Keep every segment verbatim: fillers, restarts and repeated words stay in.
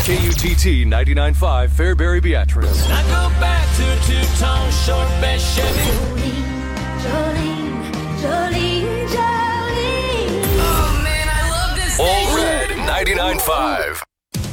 K U T T ninety-nine point five Fairbury Beatrice. I go back to two-tone short best Chevy. Jolene, Jolene, Jolene. Oh man, I love this All station. Red ninety-nine point five.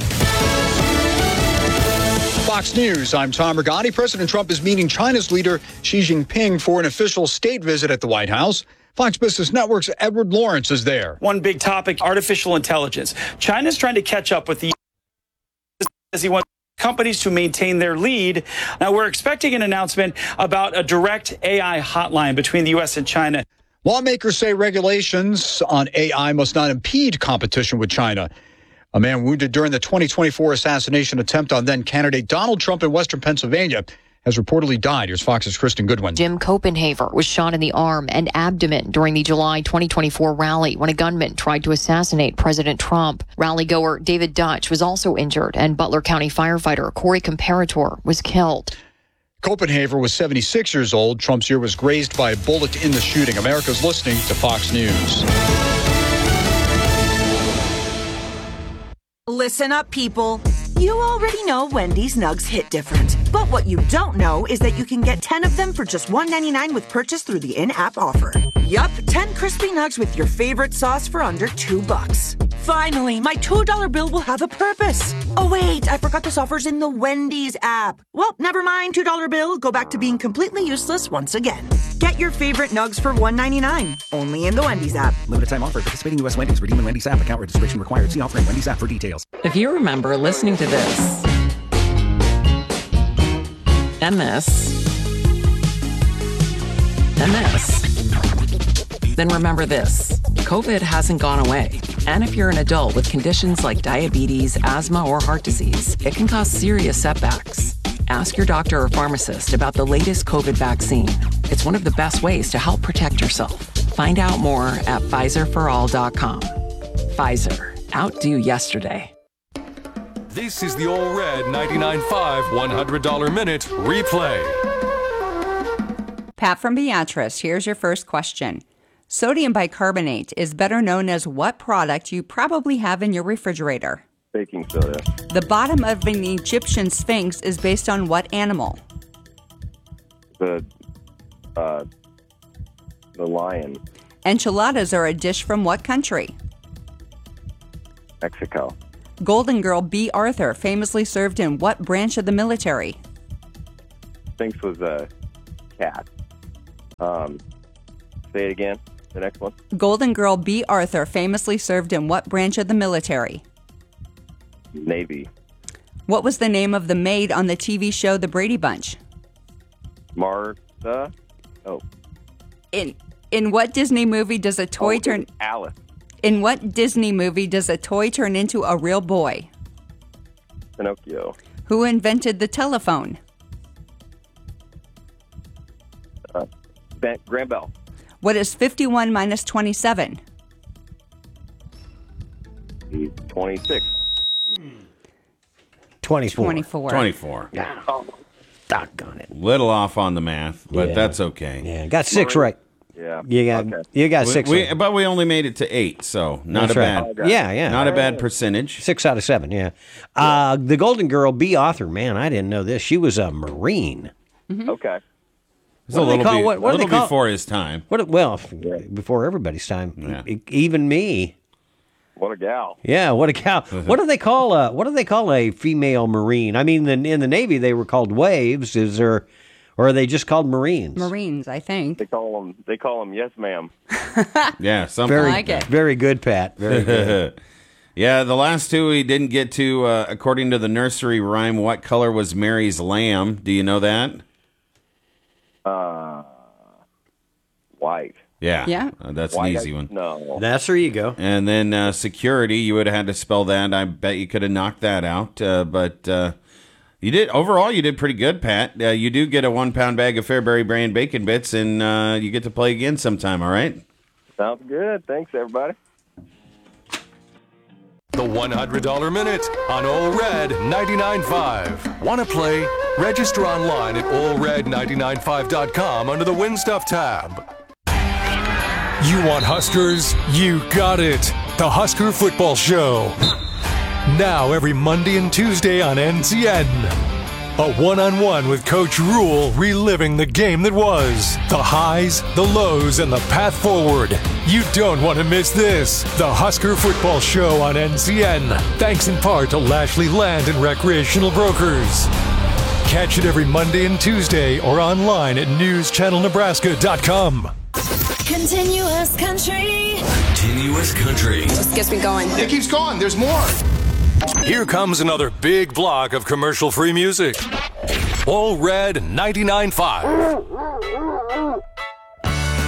Fox News, I'm Tom Rigotti. President Trump is meeting China's leader Xi Jinping for an official state visit at the White House. Fox Business Network's Edward Lawrence is there. One big topic, artificial intelligence. China's trying to catch up with the as he wants companies to maintain their lead. Now, we're expecting an announcement about a direct A I hotline between the U S and China. Lawmakers say regulations on A I must not impede competition with China. A man wounded during the twenty twenty-four assassination attempt on then-candidate Donald Trump in western Pennsylvania has reportedly died. Here's Fox's Kristen Goodwin. Jim Copenhaver was shot in the arm and abdomen during the July twenty twenty-four rally when a gunman tried to assassinate President Trump. Rally-goer David Dutch was also injured, and Butler County firefighter Corey Comparator was killed. Copenhaver was seventy-six years old. Trump's ear was grazed by a bullet in the shooting. America's listening to Fox News. Listen up, people. You already know Wendy's Nugs hit different. But what you don't know is that you can get ten of them for just one ninety-nine with purchase through the in-app offer. Yup, ten crispy nugs with your favorite sauce for under two bucks. Finally, my two dollar bill will have a purpose. Oh wait, I forgot this offer's in the Wendy's app. Well, never mind, two dollar bill. Go back to being completely useless once again. Get your favorite nugs for one ninety-nine, only in the Wendy's app. Limited time offer. Participating U S Wendy's. Redeem in Wendy's app. Account registration required. See offering Wendy's app for details. If you remember listening to this and this and this, then remember this. COVID hasn't gone away. And if you're an adult with conditions like diabetes, asthma, or heart disease, it can cause serious setbacks. Ask your doctor or pharmacist about the latest COVID vaccine. It's one of the best ways to help protect yourself. Find out more at Pfizer for all dot com. Pfizer. Outdo yesterday. This is the All Red ninety-nine point five one hundred dollar Minute Replay. Pat from Beatrice, here's your first question. Sodium bicarbonate is better known as what product you probably have in your refrigerator? Baking soda. The bottom of an Egyptian sphinx is based on what animal? The, uh, the lion. Enchiladas are a dish from what country? Mexico. Golden Girl B. Arthur famously served in what branch of the military? Sphinx was a cat. Um, say it again. The next one. Golden Girl B. Arthur famously served in what branch of the military? Navy. What was the name of the maid on the T V show The Brady Bunch? Martha. Oh. In in what Disney movie does a toy oh, turn Alice. In what Disney movie does a toy turn into a real boy? Pinocchio. Who invented the telephone? Uh, ben, Graham Bell. What is fifty-one minus twenty-seven? twenty-six. twenty-four. twenty-four. twenty-four. Yeah. Oh, doggone it. Little off on the math, but Yeah. that's okay. Yeah, got six right. Yeah. You got Okay. you got We- six we- right. but we only made it to eight, so not That's a right. bad. Yeah, yeah. Not a bad percentage. Six out of seven, yeah. Uh, the Golden Girl B. Arthur, man, I didn't know this. She was a Marine. Okay. It's What a do they little, call- be- what- what do they little call- before his time. What? Well, f- before everybody's time, Yeah. E- even me. What a gal. Yeah, what a cow. What do they call a What do they call a female Marine? I mean, in, in the Navy they were called waves. Is there, or are they just called Marines? Marines, I think. They call them. They call them. Yes, ma'am. Yeah, something Very, like it. very good, Pat. Very good. Yeah, the last two we didn't get to. Uh, according to the nursery rhyme, what color was Mary's lamb? Do you know that? Uh, white. Yeah. Yeah. Uh, that's White, an easy I- one. No. That's where you go. And then uh, security, you would have had to spell that. I bet you could have knocked that out. Uh, but uh, you did. Overall, you did pretty good, Pat. Uh, you do get a one-pound bag of Fairbury brand bacon bits, and uh, you get to play again sometime, all right? Sounds good. Thanks, everybody. The one hundred dollar Minute on All Red ninety-nine point five. Want to play? Register online at all red ninety-nine point five dot com under the Win Stuff tab. You want Huskers? You got it. The Husker Football Show. Now every Monday and Tuesday on N C N. A one-on-one with Coach Rule, reliving the game that was. The highs, the lows, and the path forward. You don't want to miss this. The Husker Football Show on N C N. Thanks in part to Lashley Land and Recreational Brokers. Catch it every Monday and Tuesday or online at news channel nebraska dot com. Continuous country. Continuous country. Just gets me going. It keeps going. There's more. Here comes another big block of commercial-free music. All Red ninety-nine point five.